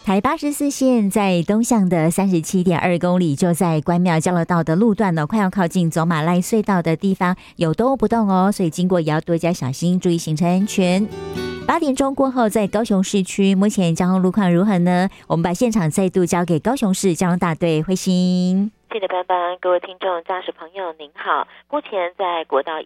台84线在东向的37.2公里，就在关庙交流道的路段呢，快要靠近走马濑隧道的地方，有动不动哦，所以经过也要多加小心，注意行车安全。8点钟过后，在高雄市区，目前交通路况如何呢？我们把现场再度交给高雄市交通大队慧欣。 记得班班，各位听众驾驶朋友您好，目前在国道